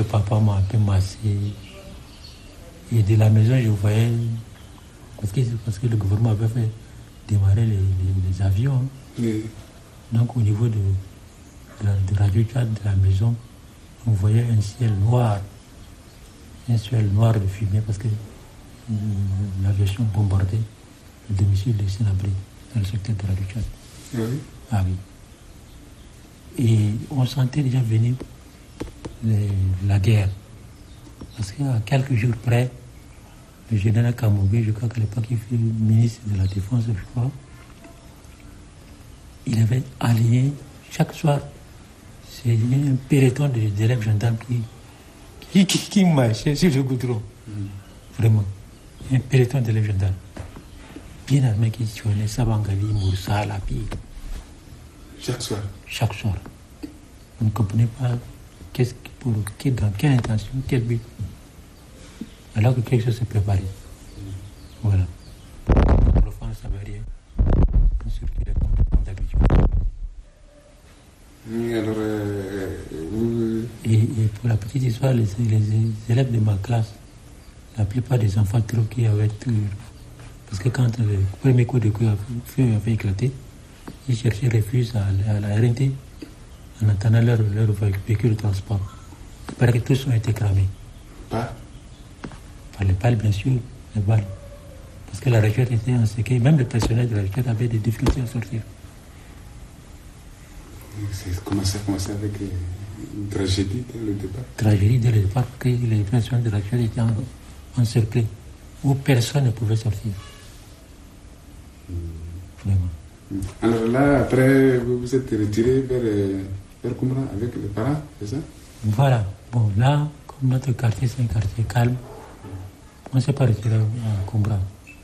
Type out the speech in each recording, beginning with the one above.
le papa m'a un peu massé. Et de la maison, je voyais, parce que le gouvernement avait fait démarrer les avions. Hein. Oui. Donc au niveau de Radio Tchad, de la maison, on voyait un ciel noir de fumée, parce que l'aviation bombardait le domicile de Sénabri, dans le secteur de Radio Tchad. Oui. Ah oui. Et on sentait déjà venir la guerre. Parce qu'à quelques jours près, le général Kamoubé, je crois qu'à l'époque il fut ministre de la Défense, je crois, il avait allié chaque soir, c'est un peloton d'élèves gendarmes qui marchait sur le goudron. Vraiment. Un peloton d'élèves gendarmes. Bien armés qui sonnaient Sabangali, Moussa, Lapi. Chaque soir. Chaque soir. On ne comprenait pas dans quelle intention, quel but. Alors que quelque chose se préparait. Voilà. Les profanes ne savaient rien. On circulait comme d'habitude. Alors, Et pour la petite histoire, les élèves de ma classe, la plupart des enfants troqués avaient tout. Parce que quand le premier coup de feu avait éclaté, ils cherchaient refuge à la RNT en attendant leur véhicule de transport. Il paraît que tous ont été cramés. Pas Par les balles, bien sûr, les balles. Parce que la région était en séquence, même le personnel de la région avait des difficultés à sortir. Ça a commencé avec une tragédie dès le départ. Tragédie dès le départ, que les personnels de la région étaient encerclés, où personne ne pouvait sortir. Vraiment. Alors là, après, vous vous êtes retiré vers Koumra avec les parents, c'est ça? Voilà. Bon, là, comme notre quartier, c'est un quartier calme, on ne s'est pas retiré à Koumra.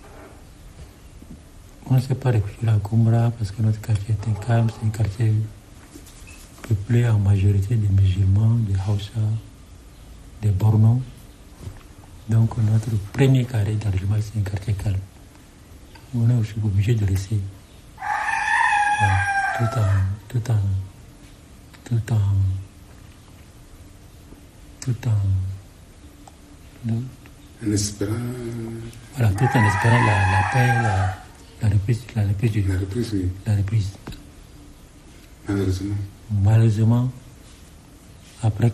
On ne s'est pas retiré à Koumra parce que notre quartier était calme, c'est un quartier peuplé en majorité des musulmans, des Hausa, des Borno. Donc notre premier carré d'arrivement, c'est un quartier calme. On est aussi obligé de rester. Voilà, tout en espérant... Voilà, tout en espérant la paix, la reprise du... La reprise, oui. La reprise. Malheureusement. Après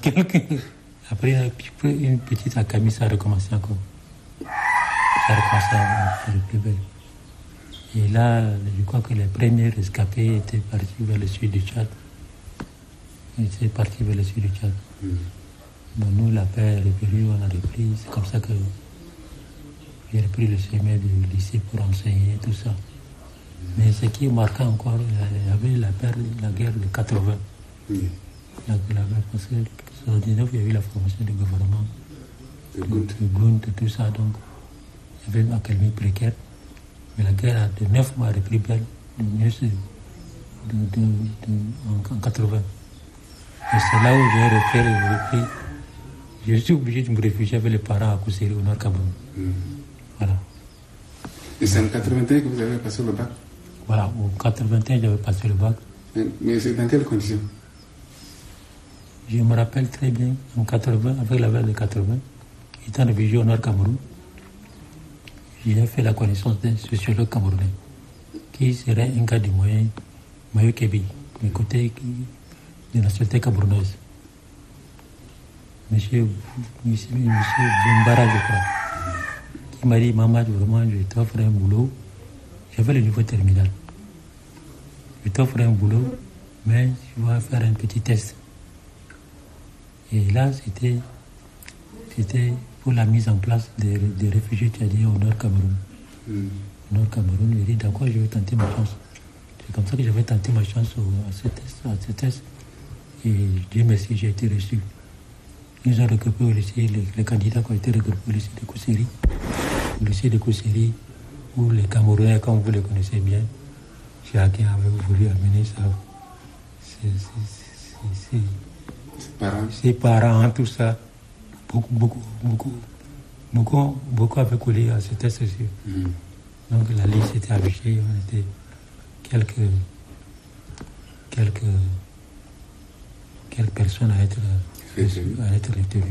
une petite accalmie, ça a recommencé encore. Ça a recommencé à faire plus belle. Et là, je crois que les premiers rescapés étaient partis vers le sud du Tchad. Ils étaient partis vers le sud du Tchad. Bon, nous, la paix est revenue, on a repris. C'est comme ça que j'ai repris le chemin du lycée pour enseigner, tout ça. Mais ce qui est marquant encore, il y avait la guerre de 80. Oui. La guerre, parce que en 19, il y a eu la formation du gouvernement, du Gound, tout ça. Donc, il y avait une accalmie précaire. Mais la guerre de 9 mois a repris belle, en 80. Et c'est là où j'ai repris. Je suis obligé de me réfugier avec les parents à Kousseri, au Nord Cameroun. Voilà. Et c'est en 81 que vous avez passé le bac? Voilà, en 81, j'avais passé le bac. Mais c'est dans quelles conditions? Je me rappelle très bien, en 80, avec la guerre de 80, étant réfugié au Nord Cameroun, j'ai fait la connaissance d'un sociologue camerounais qui serait un gars du moyen, Mayo Kebi, du côté de la société camerounaise. Monsieur Bembara, je crois, qui m'a dit, maman, vraiment, je t'offre un boulot. J'avais le niveau terminal. Je t'offre un boulot, mais tu vas faire un petit test. Et là, c'était pour la mise en place des réfugiés tchadiens au Nord Cameroun. Au Nord Cameroun, j'ai dit, d'accord, je vais tenter ma chance. C'est comme ça que j'avais tenté ma chance à ce test. Et Dieu merci, j'ai été reçu. Ils ont regroupé au lycée, les candidats qui ont été regroupés au lycée de Kousseri. Au lycée de Kousseri, où les Camerounais, comme vous les connaissez bien, chacun avait voulu amener ça. Ses parents, tout ça. Beaucoup avaient collé à ce test aussi. Donc la liste était affichée, on était quelques personnes à être retenues.